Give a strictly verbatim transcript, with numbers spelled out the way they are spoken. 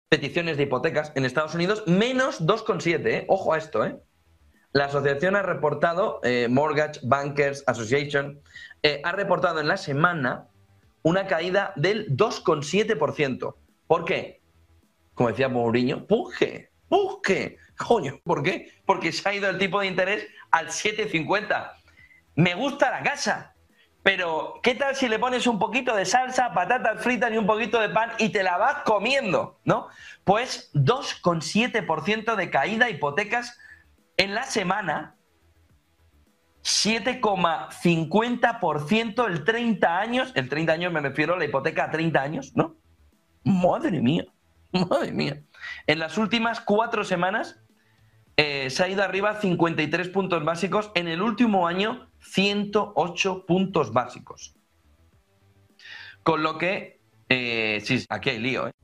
peticiones de hipotecas en Estados Unidos, menos dos coma siete, ¿eh? Ojo a esto, ¿eh? La asociación ha reportado, eh, Mortgage Bankers Association, eh, ha reportado en la semana una caída del dos coma siete por ciento. ¿Por qué? Como decía Mourinho, ¡puje! ¡Puje! Coño, ¿por qué? Porque se ha ido el tipo de interés al siete coma cincuenta. Me gusta la casa, pero ¿qué tal si le pones un poquito de salsa, patatas fritas y un poquito de pan y te la vas comiendo, ¿no? Pues dos coma siete por ciento de caída de hipotecas en la semana, siete coma cincuenta por ciento el treinta años, el treinta años me refiero a la hipoteca a treinta años, ¿no? Madre mía, madre mía. En las últimas cuatro semanas eh, se ha ido arriba cincuenta y tres puntos básicos, en el último año ciento ocho puntos básicos. Con lo que, eh, sí, aquí hay lío, ¿eh?